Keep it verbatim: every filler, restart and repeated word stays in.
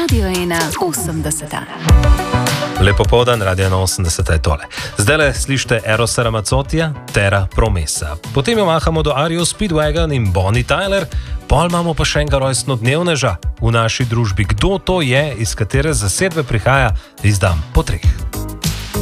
Radio ena osemdeseta. Lepo povdan, Radio ena osemdeseta je tole. Zdaj le slišite Erosa Ramazzotija, Terra Promesa. Potem jo mahamo do R E O Speedwagon in Bonnie Tyler, pol imamo pa še enega rojstnodnevneža v naši družbi. Kdo to je, iz katere zasedbe prihaja, izdam po treh.